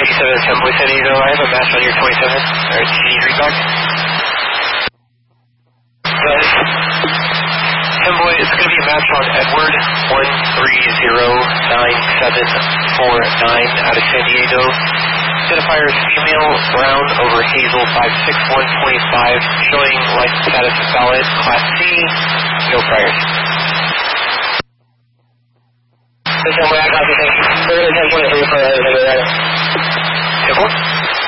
87 Assembly San Diego, I have a match on your 27. Alright, do you need reback? Yes. Assembly, it's going to be a match on Edward 1309749 out of San Diego. Identifier is female, brown over hazel, 56125, showing license status valid, Class C, no priors. Assembly, I copy, thank you. We're going to 10.3 for everything, right? 10-4?